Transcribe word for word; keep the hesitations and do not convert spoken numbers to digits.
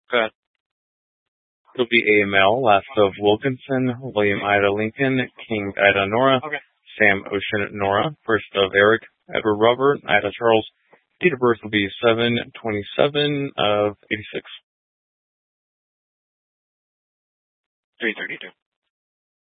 Good. It'll be A M L, last of Wilkinson, William Ida Lincoln, King Ida Nora, Okay. Sam Ocean Nora, first of Eric, Edward Robert, Ida Charles. Date of birth will be seven twenty-seven of eighty-six. three thirty-two.